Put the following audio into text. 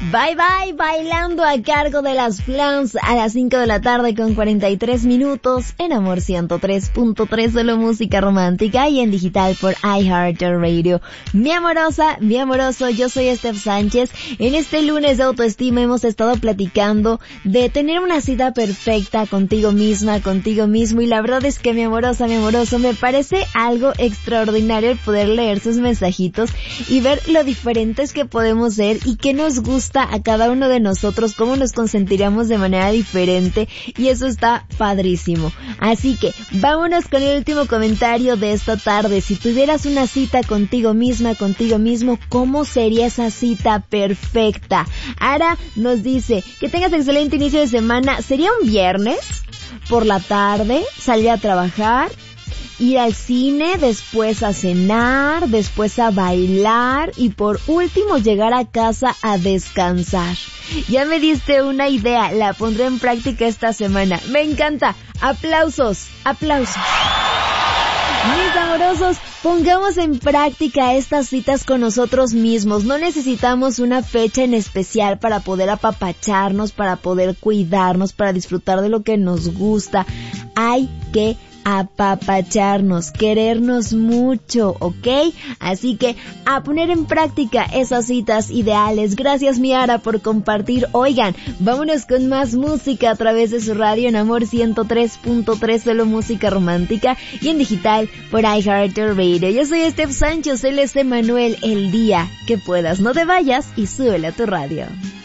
Bye Bye, bailando a cargo de las Flans a las 5 de la tarde con 43 minutos en Amor 103.3, solo música romántica y en digital por iHeartRadio. Mi amorosa, mi amoroso, yo soy Steph Sánchez. En este lunes de autoestima hemos estado platicando de tener una cita perfecta contigo misma, contigo mismo, y la verdad es que mi amorosa, mi amoroso, me parece algo extraordinario el poder leer sus mensajitos y ver lo diferentes que podemos ser y qué nos gusta a cada uno de nosotros, cómo nos consentiríamos de manera diferente, y eso está padrísimo. Así que vámonos con el último comentario de esta tarde. Si tuvieras una cita contigo misma, contigo mismo, ¿cómo sería esa cita perfecta? Ara nos dice que tengas excelente inicio de semana. ¿Sería un viernes por la tarde, salir a trabajar, ir al cine, después a cenar, después a bailar y por último llegar a casa a descansar? Ya me diste una idea, la pondré en práctica esta semana. Me encanta. Aplausos, aplausos. Mis amorosos, pongamos en práctica estas citas con nosotros mismos. No necesitamos una fecha en especial para poder apapacharnos, para poder cuidarnos, para disfrutar de lo que nos gusta. Hay que apapacharnos, querernos mucho, ¿ok? Así que a poner en práctica esas citas ideales. Gracias, mi Ara, por compartir. Oigan, vámonos con más música a través de su radio en Amor 103.3, solo música romántica, y en digital por iHeartRadio. Yo soy Steph Sánchez, él es Emanuel. El día que puedas, no te vayas y súbele a tu radio.